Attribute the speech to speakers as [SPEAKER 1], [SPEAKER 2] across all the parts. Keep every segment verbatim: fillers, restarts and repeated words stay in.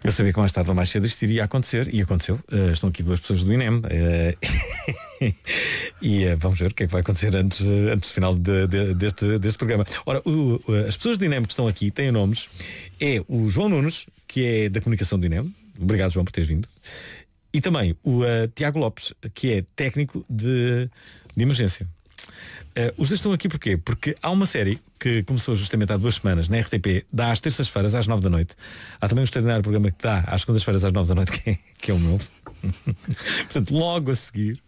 [SPEAKER 1] Eu sabia que mais tarde ou mais cedo isto iria acontecer, e aconteceu. Uh, estão aqui duas pessoas do INEM uh, e uh, vamos ver o que é que vai acontecer antes, uh, antes do final de, de, deste, deste programa. Ora, o, uh, as pessoas do INEM que estão aqui têm nomes. É o João Nunes, que é da comunicação do INEM. Obrigado, João, por teres vindo. E também o uh, Tiago Lopes, que é técnico de, de emergência. Uh, os dois estão aqui porquê? Porque há uma série que começou justamente há duas semanas na R T P, dá às terças-feiras às nove da noite. Há também um extraordinário programa que dá às segundas-feiras às nove da noite, que é, que é o meu. Portanto, logo a seguir,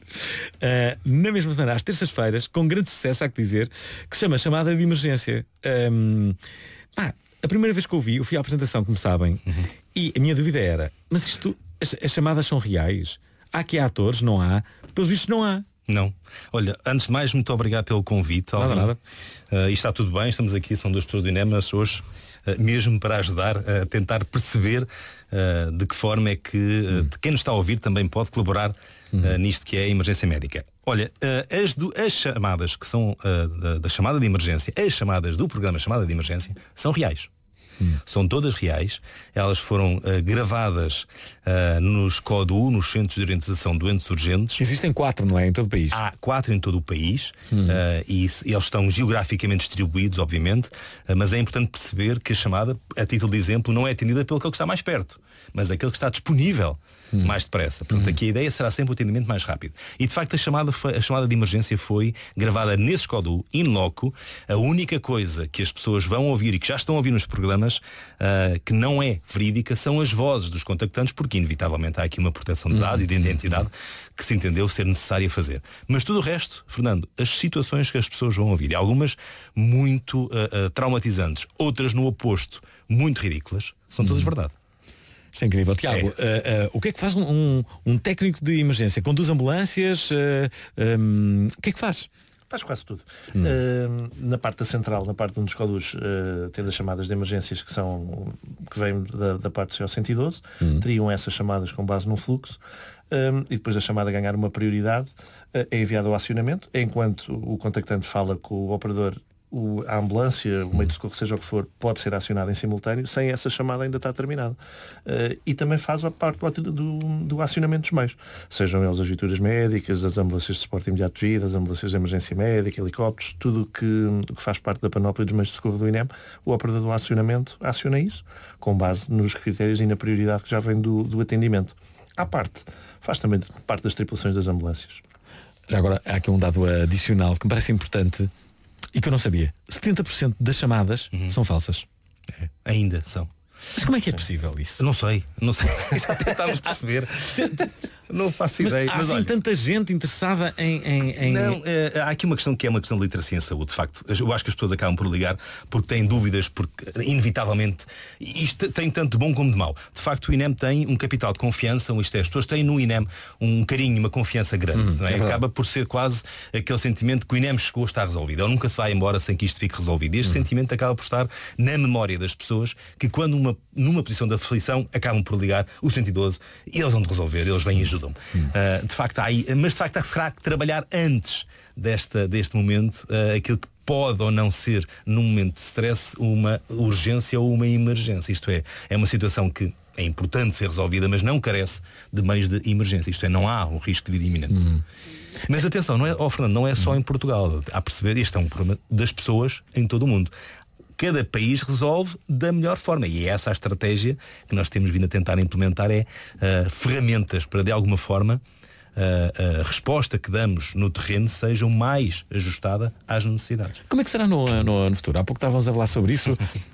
[SPEAKER 1] uh, na mesma semana, às terças-feiras, com grande sucesso, há que dizer, que se chama Chamada de Emergência. Um, pá, a primeira vez que eu vi, eu fui à apresentação, como sabem, uhum. e a minha dúvida era, mas isto, as, as chamadas são reais? Há aqui atores? Não há? Pelos vistos não há.
[SPEAKER 2] Não. Olha, antes de mais, muito obrigado pelo convite.
[SPEAKER 1] Nada,
[SPEAKER 2] Alvin.
[SPEAKER 1] nada.
[SPEAKER 2] Uh, e está tudo bem, estamos aqui, são duas pessoas do INEM, mas hoje, uh, mesmo para ajudar a tentar perceber uh, de que forma é que uh, de quem nos está a ouvir também pode colaborar uh, uhum. nisto que é a emergência médica. Olha, uh, as, do, as chamadas que são uh, da, da chamada de emergência, as chamadas do programa Chamada de Emergência, são reais. Hum. São todas reais. Elas foram uh, gravadas uh, nos C O D U, nos Centros de Orientação de Doentes Urgentes.
[SPEAKER 1] Existem quatro, não é? Em todo o país.
[SPEAKER 2] Há quatro em todo o país.
[SPEAKER 1] Hum.
[SPEAKER 2] uh, e, e eles estão geograficamente distribuídos, obviamente, uh, mas é importante perceber que a chamada, a título de exemplo, não é atendida pelo que está mais perto, mas aquele que está disponível hum. mais depressa. Portanto, hum. aqui a ideia será sempre o atendimento mais rápido. E de facto a chamada, foi, a chamada de emergência foi gravada nesse C O D U, in loco. A única coisa que as pessoas vão ouvir e que já estão a ouvir nos programas uh, que não é verídica são as vozes dos contactantes, porque inevitavelmente há aqui uma proteção de dados hum. e de identidade que se entendeu ser necessária fazer. Mas tudo o resto, Fernando, as situações que as pessoas vão ouvir, algumas muito uh, uh, traumatizantes, outras no oposto, muito ridículas, são todas hum. verdade.
[SPEAKER 1] Isto é incrível. Tiago, é. uh, uh, o que é que faz um, um, um técnico de emergência? Conduz ambulâncias? Uh, um, o que é que faz?
[SPEAKER 3] Faz quase tudo. Hum. Uh, na parte da central, na parte dos C O D Us, uh, tendo as chamadas de emergências que são que vêm da, da parte do C O cento e doze, hum. teriam essas chamadas com base num fluxo, um, e depois da chamada ganhar uma prioridade, uh, é enviado ao acionamento, enquanto o contactante fala com o operador. O, a ambulância, o meio de socorro, seja o que for, pode ser acionado em simultâneo, sem essa chamada ainda estar terminada. Uh, e também faz a parte do, do, do acionamento dos meios. Sejam eles as viaturas médicas, as ambulâncias de suporte imediato de vida, as ambulâncias de emergência médica, helicópteros, tudo que, que faz parte da panóplia dos meios de socorro do INEM, o operador do acionamento aciona isso, com base nos critérios e na prioridade que já vem do, do atendimento. À parte, faz também parte das tripulações das ambulâncias.
[SPEAKER 1] Já agora, há aqui um dado adicional que me parece importante e que eu não sabia. setenta por cento das chamadas uhum. são falsas.
[SPEAKER 2] É, ainda são.
[SPEAKER 1] Mas como é que é possível isso?
[SPEAKER 2] Não sei, não sei. Já tentámos perceber. Não faço ideia.
[SPEAKER 1] Mas há
[SPEAKER 2] mas,
[SPEAKER 1] assim
[SPEAKER 2] olha,
[SPEAKER 1] tanta gente interessada em... em, em...
[SPEAKER 2] Não, é, há aqui uma questão que é uma questão de literacia em saúde. De facto, eu acho que as pessoas acabam por ligar porque têm dúvidas, porque inevitavelmente isto tem tanto de bom como de mau. De facto, o INEM tem um capital de confiança, isto é, as pessoas têm no INEM um carinho, uma confiança grande. Hum, não é? É acaba por ser quase aquele sentimento que o INEM chegou a estar resolvido. Ele nunca se vai embora sem que isto fique resolvido. E este hum. sentimento acaba por estar na memória das pessoas que quando uma, numa posição de aflição acabam por ligar o cento e doze e eles vão de resolver, eles vêm e ajudam. Hum. Uh, de facto há aí, mas de facto há que trabalhar antes desta, deste momento uh, aquilo que pode ou não ser num momento de stress uma urgência ou uma emergência. Isto é, é uma situação que é importante ser resolvida, mas não carece de meios de emergência. Isto é, não há um risco de vida iminente. Hum. Mas atenção, não é, oh, Fernando, não é só em Portugal. Há a perceber, este é um problema das pessoas em todo o mundo. Cada país resolve da melhor forma. E é essa a estratégia que nós temos vindo a tentar implementar, é uh, ferramentas para, de alguma forma, uh, a resposta que damos no terreno seja o mais ajustada às necessidades.
[SPEAKER 1] Como é que será no, no, no futuro? Há pouco estávamos a falar sobre isso.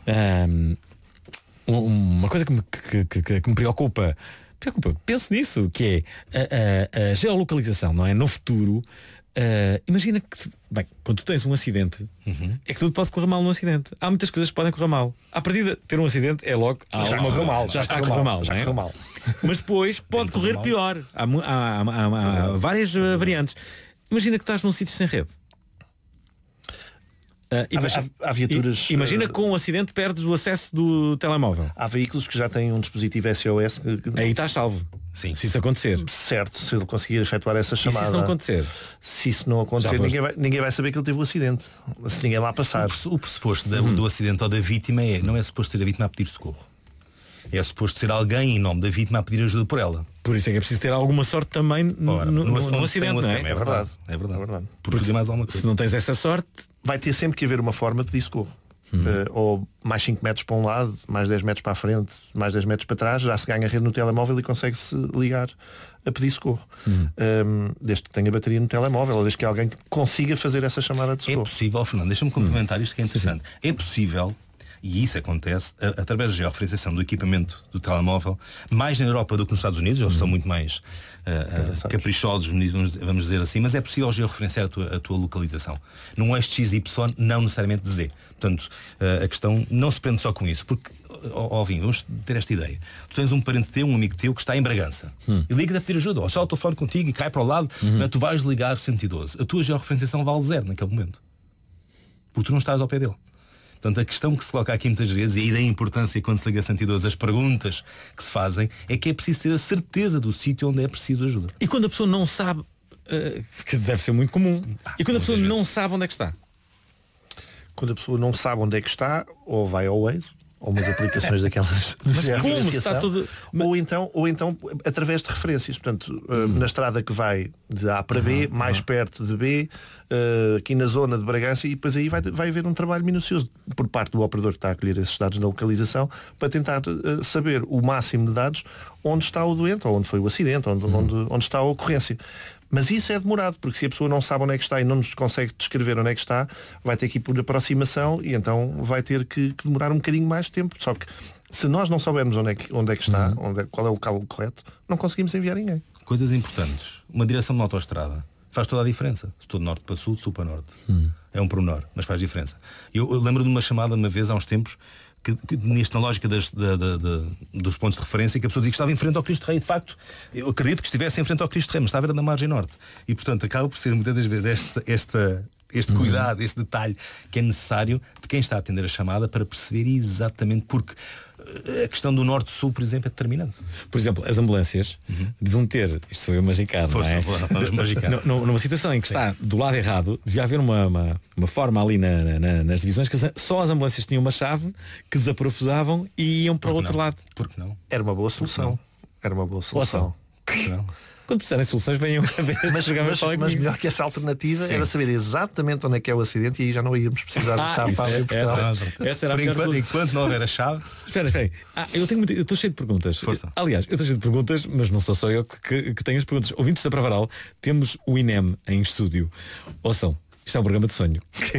[SPEAKER 1] um, uma coisa que me, que, que, que me preocupa, preocupa, penso nisso, que é a, a, a geolocalização, não é? No futuro, uh, imagina que, bem, quando tu tens um acidente, uhum. é que tudo pode correr mal num acidente. Há muitas coisas que podem correr mal. À partida, ter um acidente é logo há
[SPEAKER 3] já
[SPEAKER 1] uma
[SPEAKER 3] correu mal,
[SPEAKER 1] já está a correr mal,
[SPEAKER 3] já correu mal.
[SPEAKER 1] Mas depois pode correr pior. Há, há, há, há, há várias uh, variantes. Imagina que estás num sítio sem rede. Uh, imagina,
[SPEAKER 3] há, há, há viaturas,
[SPEAKER 1] imagina que com um acidente perdes o acesso do telemóvel.
[SPEAKER 3] Há veículos que já têm um dispositivo S O S que...
[SPEAKER 1] Aí estás salvo.
[SPEAKER 2] Sim.
[SPEAKER 1] Se isso acontecer.
[SPEAKER 3] Certo, se ele conseguir efetuar essa chamada.
[SPEAKER 1] E se isso não acontecer?
[SPEAKER 3] Se isso não acontecer, ninguém vai, ninguém vai saber que ele teve um acidente. Se ninguém lá passar.
[SPEAKER 2] O pressuposto da, hum. do acidente ou da vítima é, não é suposto ter a vítima a pedir socorro. É suposto ser alguém em nome da vítima a pedir ajuda por ela.
[SPEAKER 1] Por isso é que é preciso ter alguma sorte também no,
[SPEAKER 2] Ora,
[SPEAKER 1] no,
[SPEAKER 2] no,
[SPEAKER 1] no, no acidente, não é?
[SPEAKER 2] É verdade, é verdade.
[SPEAKER 3] É verdade.
[SPEAKER 2] Por tudo e mais alguma coisa.
[SPEAKER 1] Se não tens essa sorte,
[SPEAKER 3] vai ter sempre que haver uma forma de pedir socorro. Hum. Uh, ou mais cinco metros para um lado, mais dez metros para a frente, mais dez metros para trás, já se ganha rede no telemóvel e consegue-se ligar a pedir socorro. Hum. Um, desde que tenha bateria no telemóvel, ou desde que alguém consiga fazer essa chamada de socorro.
[SPEAKER 2] É possível, Fernando, deixa-me complementar isto que é interessante. Sim, sim. É possível, e isso acontece a, através da georreferenciação do equipamento do telemóvel, mais na Europa do que nos Estados Unidos, eles hum. estão muito mais uh, uh, caprichosos, vamos dizer assim, mas é possível georreferenciar a tua, a tua localização. Num eixo X Y, não necessariamente Z. Portanto, uh, a questão não se prende só com isso, porque, ó, ó, Vinho, vamos ter esta ideia. Tu tens um parente teu, um amigo teu que está em Bragança hum. e liga-te a pedir ajuda, ou só o telefone contigo e cai para o lado, uhum. mas tu vais ligar o cento e doze. A tua georreferenciação vale zero naquele momento, porque tu não estás ao pé dele. Portanto, a questão que se coloca aqui muitas vezes, e aí da importância quando se liga a cento e doze, as perguntas que se fazem, é que é preciso ter a certeza do sítio onde é preciso ajuda.
[SPEAKER 1] E quando a pessoa não sabe, uh, que deve ser muito comum, ah, e quando a pessoa vezes. não sabe onde é que está?
[SPEAKER 3] Quando a pessoa não sabe onde é que está, ou vai ao Waze, ou umas aplicações daquelas
[SPEAKER 1] de como se está tudo...
[SPEAKER 3] ou então ou então através de referências, portanto hum. na estrada que vai de A para B, uhum. mais uhum. perto de B, uh, aqui na zona de Bragança, e depois aí vai, vai haver um trabalho minucioso por parte do operador que está a acolher esses dados na localização para tentar uh, saber o máximo de dados onde está o doente, ou onde foi o acidente, onde, uhum. onde, onde está a ocorrência. Mas isso é demorado, porque se a pessoa não sabe onde é que está e não nos consegue descrever onde é que está, vai ter que ir por aproximação e então vai ter que, que demorar um bocadinho mais de tempo. Só que se nós não soubermos onde é que, onde é que está, uhum. onde é, qual é o local correto, não conseguimos enviar ninguém.
[SPEAKER 2] Coisas importantes. Uma direção de uma autoestrada faz toda a diferença. Se estou de norte para sul, de sul para norte. Uhum. É um pormenor, mas faz diferença. Eu, eu lembro de uma chamada uma vez há uns tempos, Que, que, neste, na lógica das, da, da, da, dos pontos de referência, que a pessoa dizia que estava em frente ao Cristo Rei. De facto, eu acredito que estivesse em frente ao Cristo Rei, mas estava na margem norte. E portanto acaba por ser muitas das vezes esta, esta, este uhum. cuidado, este detalhe que é necessário de quem está a atender a chamada para perceber exatamente, porque a questão do norte-sul, por exemplo, é determinante.
[SPEAKER 1] Por exemplo, as ambulâncias uhum. deviam ter, isto foi eu magicar, não é?
[SPEAKER 2] Vamos magicar.
[SPEAKER 1] no, numa situação em que Sim. está do lado errado, devia haver uma, uma, uma forma ali na, na, nas divisões que só as ambulâncias tinham uma chave que desaprofusavam e iam para o outro
[SPEAKER 2] não?
[SPEAKER 1] lado.
[SPEAKER 2] Porque não?
[SPEAKER 3] Era uma boa solução. Era uma boa solução.
[SPEAKER 2] Não.
[SPEAKER 1] Quando precisarem soluções, venham a ver
[SPEAKER 3] mas, mas, mas melhor que essa alternativa Sim. era saber exatamente onde é que é o acidente e aí já não íamos precisar de chave para abrir Portugal.
[SPEAKER 1] Essa, essa era
[SPEAKER 2] Por
[SPEAKER 1] a
[SPEAKER 2] enquanto, enquanto não houver a chave.
[SPEAKER 1] Espera, espera. Ah, eu tenho muito, eu estou cheio de perguntas.
[SPEAKER 2] Força.
[SPEAKER 1] Aliás, eu estou cheio de perguntas, mas não sou só eu que, que, que tenho as perguntas. Ouvintes da Pravaral, temos o I N E M em estúdio. Ouçam. Isto é um programa de sonho.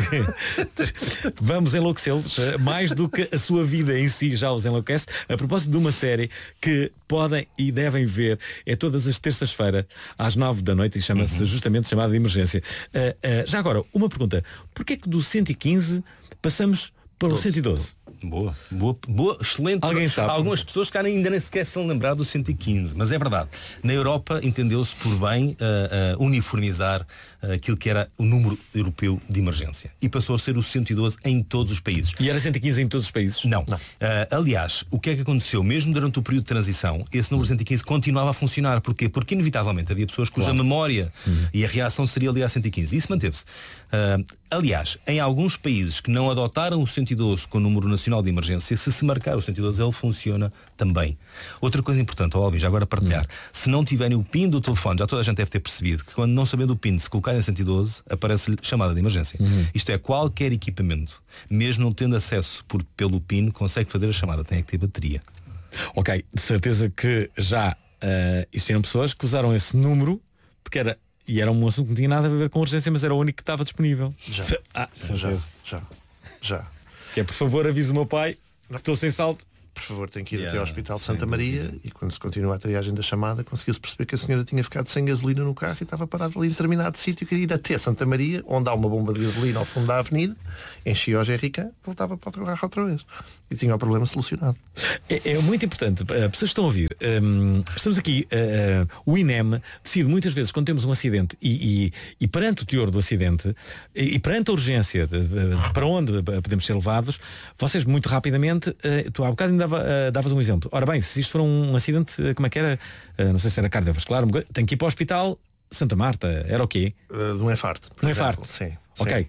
[SPEAKER 1] Vamos enlouquecê-los mais do que a sua vida em si já os enlouquece. A propósito de uma série que podem e devem ver, é todas as terças-feiras às nove da noite e chama-se uhum. justamente Chamada de Emergência. Uh, uh, já agora, uma pergunta. Porquê é que do cento e quinze passamos para o cento e doze?
[SPEAKER 2] Boa, boa, boa, excelente.
[SPEAKER 1] Alguém sabe?
[SPEAKER 2] Algumas pessoas que ainda nem sequer se são lembrar do cento e quinze, mas é verdade. Na Europa entendeu-se por bem uh, uh, uniformizar uh, aquilo que era o número europeu de emergência e passou a ser o cento e doze em todos os países.
[SPEAKER 1] E era cento e quinze em todos os países?
[SPEAKER 2] Não. Não. Uh, aliás, o que é que aconteceu? Mesmo durante o período de transição, esse número cento e quinze continuava a funcionar. Porquê? Porque inevitavelmente havia pessoas cuja claro. memória uhum. e a reação seria ali a cento e quinze. Isso manteve-se. Uh, aliás, em alguns países que não adotaram o cento e doze com o número nacional de emergência, se se marcar o cento e doze, ele funciona também. Outra coisa importante, óbvio, já agora partilhar. Uhum. Se não tiverem o PIN do telefone, já toda a gente deve ter percebido que quando não sabendo o PIN, se colocarem cento e doze, aparece-lhe chamada de emergência. Uhum. Isto é, qualquer equipamento, mesmo não tendo acesso por, pelo PIN, consegue fazer a chamada, tem que ter bateria.
[SPEAKER 1] Ok, de certeza que já uh, existiram pessoas que usaram esse número porque era, e era um assunto que não tinha nada a ver com urgência, mas era o único que estava disponível.
[SPEAKER 3] Já,
[SPEAKER 1] ah,
[SPEAKER 3] já, já, já.
[SPEAKER 1] Que é, por favor, avise o meu pai que estou sem saldo.
[SPEAKER 3] Por favor, tem que ir yeah, até ao Hospital Santa Maria e quando se continua a triagem da chamada conseguiu-se perceber que a senhora tinha ficado sem gasolina no carro e estava parada ali em determinado sítio, queria ir até Santa Maria, onde há uma bomba de gasolina ao fundo da avenida, enchia o jerrycan, voltava para o carro outra vez e tinha o problema solucionado.
[SPEAKER 1] É, é muito importante, pessoas que estão a ouvir, um, estamos aqui, uh, o I N E M decide muitas vezes quando temos um acidente e, e, e perante o teor do acidente e, e perante a urgência de, de, para onde podemos ser levados, vocês muito rapidamente, uh, tu há bocado ainda dava, uh, davas um exemplo. Ora bem, se isto for um acidente, uh, como é que era? Uh, não sei se era cardiovascular, tem que ir para o hospital Santa Marta, era o quê?
[SPEAKER 3] Uh, de um infarto.
[SPEAKER 1] Um infarto.
[SPEAKER 3] Sim, sim.
[SPEAKER 1] Ok.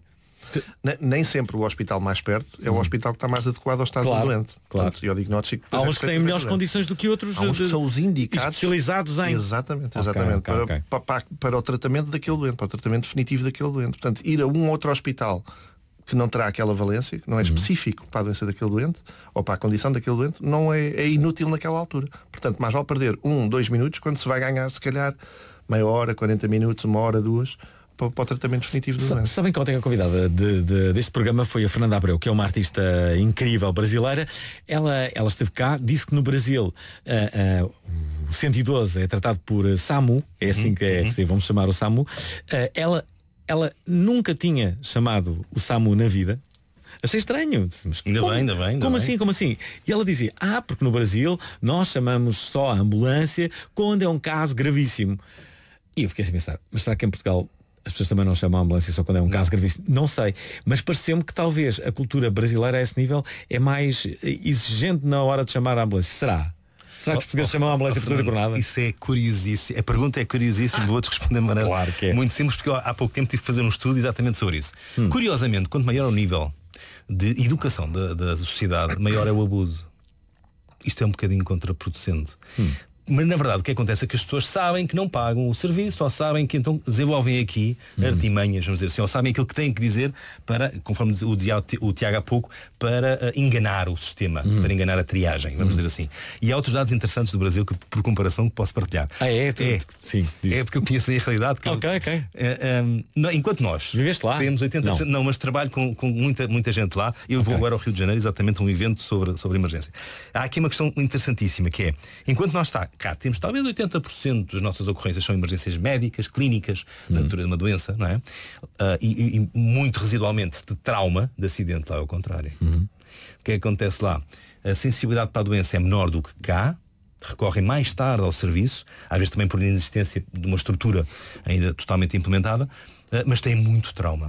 [SPEAKER 3] Nem sempre o hospital mais perto é o
[SPEAKER 1] Hum.
[SPEAKER 3] hospital que está mais adequado ao estado
[SPEAKER 1] Claro,
[SPEAKER 3] do doente.
[SPEAKER 1] claro.
[SPEAKER 3] Portanto, e ao diagnóstico.
[SPEAKER 1] Há uns que têm melhores condições do que outros.
[SPEAKER 3] Há uns que
[SPEAKER 1] de-
[SPEAKER 3] são os indicados.
[SPEAKER 1] especializados em.
[SPEAKER 3] Exatamente,
[SPEAKER 1] Ok,
[SPEAKER 3] exatamente.
[SPEAKER 1] ok,
[SPEAKER 3] para,
[SPEAKER 1] ok.
[SPEAKER 3] Para, para, para o tratamento daquele doente, para o tratamento definitivo daquele doente. Portanto, ir a um outro hospital que não terá aquela valência, que não é específico para a doença daquele doente, ou para a condição daquele doente, não é, é inútil naquela altura. Portanto, mais vale perder um, dois minutos, quando se vai ganhar, se calhar, meia hora, quarenta minutos, uma hora, duas, para, para o tratamento definitivo do
[SPEAKER 1] Sa-
[SPEAKER 3] doente.
[SPEAKER 1] Sabem que ontem a convidada de, de- deste programa foi a Fernanda Abreu, que é uma artista incrível brasileira. Ela, ela esteve cá, disse que no Brasil ah, ah, o cento e doze é tratado por ah, SAMU, é assim que, é, que se- vamos chamar o SAMU. Ah, ela, ela nunca tinha chamado o SAMU na vida. Achei estranho. Mas
[SPEAKER 2] Ainda
[SPEAKER 1] como,
[SPEAKER 2] bem, ainda bem, ainda
[SPEAKER 1] como
[SPEAKER 2] bem.
[SPEAKER 1] assim, como assim? E ela dizia, ah, porque no Brasil nós chamamos só a ambulância quando é um caso gravíssimo. E eu fiquei assim a pensar, mas será que em Portugal as pessoas também não chamam a ambulância só quando é um caso gravíssimo? Não sei, mas pareceu-me que talvez a cultura brasileira a esse nível é mais exigente na hora de chamar a ambulância. Será? Será que os portugueses chamam a ambulância por tudo e por nada?
[SPEAKER 2] Isso é curiosíssimo. A pergunta é curiosíssima. Ah, vou-te responder de maneira
[SPEAKER 1] claro que é.
[SPEAKER 2] muito simples, porque eu, há pouco tempo tive que fazer um estudo exatamente sobre isso.
[SPEAKER 1] Hum.
[SPEAKER 2] Curiosamente, quanto maior o nível de educação da, da sociedade, maior é o abuso. Isto é um bocadinho contraproducente. Hum. Mas na verdade o que acontece é que as pessoas sabem que não pagam o serviço, ou sabem que então desenvolvem aqui
[SPEAKER 1] Hum.
[SPEAKER 2] artimanhas, vamos dizer assim, ou sabem aquilo que têm que dizer para, conforme o dizia o Tiago há pouco, para uh, enganar o sistema,
[SPEAKER 1] Hum.
[SPEAKER 2] para enganar a triagem, vamos dizer assim. E há outros dados interessantes do Brasil que, por comparação, posso partilhar.
[SPEAKER 1] Ah, é? Tu-
[SPEAKER 2] É.
[SPEAKER 1] Sim, diz.
[SPEAKER 2] É porque eu conheço bem a realidade. Que
[SPEAKER 1] Ok,
[SPEAKER 2] eu-
[SPEAKER 1] ok.
[SPEAKER 2] Eh, um, não, enquanto nós
[SPEAKER 1] Viveste lá?
[SPEAKER 2] temos oitenta por cento, não. não, mas trabalho com, com muita, muita gente lá. Eu
[SPEAKER 1] Ok.
[SPEAKER 2] vou agora ao Rio de Janeiro exatamente a um evento sobre, sobre emergência. Há aqui uma questão interessantíssima que é, enquanto nós está, cá temos talvez oitenta por cento das nossas ocorrências são emergências médicas, clínicas, da natureza de uma doença, não é? Ah, e, e- e muito residualmente de trauma, de acidente, lá é o contrário. O que é que acontece lá? A sensibilidade para a doença é menor do que cá, recorrem mais tarde ao serviço, às vezes também por inexistência de uma estrutura ainda totalmente implementada, eh, mas têm muito trauma.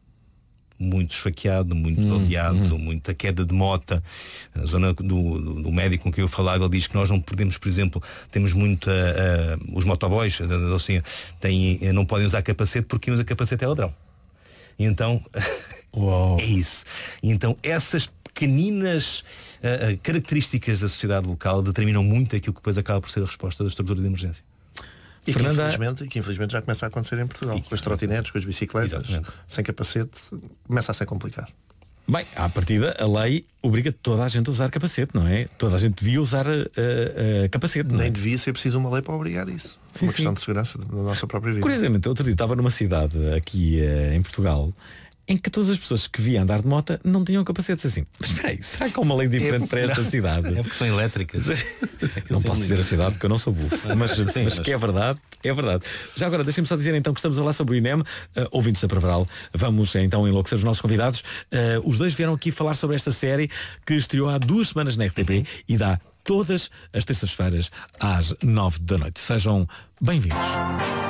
[SPEAKER 2] Muito esfaqueado, muito baleado, muita queda de mota. A zona do, do, do médico com quem eu falava, ele diz que nós não podemos, por exemplo, temos muito uh, uh, os motoboys, uh, assim, têm, uh, não podem usar capacete porque quem usa capacete é ladrão. E então
[SPEAKER 1] Uau.
[SPEAKER 2] é isso. E então essas pequeninas uh, uh, características da sociedade local determinam muito aquilo que depois acaba por ser a resposta da estrutura de emergência.
[SPEAKER 3] E que,
[SPEAKER 1] Fernanda-
[SPEAKER 3] infelizmente, que infelizmente já começa a acontecer em Portugal. Com as trotinetes, com as bicicletas,
[SPEAKER 2] Exatamente.
[SPEAKER 3] sem capacete, começa a ser complicado.
[SPEAKER 1] Bem, à partida a lei obriga toda a gente a usar capacete, não é? Toda a gente devia usar uh, uh, capacete, não é?
[SPEAKER 3] Nem devia ser preciso uma lei para obrigar isso.
[SPEAKER 1] Sim,
[SPEAKER 3] uma questão
[SPEAKER 1] sim.
[SPEAKER 3] de segurança da nossa própria vida.
[SPEAKER 1] Curiosamente, outro dia estava numa cidade aqui uh, em Portugal em que todas as pessoas que viam andar de moto não tinham capacetes assim. Mas espera aí, será que há uma lei diferente para esta cidade?
[SPEAKER 2] É porque são elétricas.
[SPEAKER 1] Não posso dizer a cidade porque eu não sou bufo, mas,
[SPEAKER 2] Sim,
[SPEAKER 1] mas
[SPEAKER 2] mas-
[SPEAKER 1] que é verdade, é verdade. Já agora, deixem-me só dizer então que estamos a falar sobre o INEM, uh, ouvintes da Pravaral. Vamos então enlouquecer os nossos convidados. Uh, os dois vieram aqui falar sobre esta série que estreou há duas semanas na R T P e dá todas as terças-feiras às nove da noite. Sejam bem-vindos.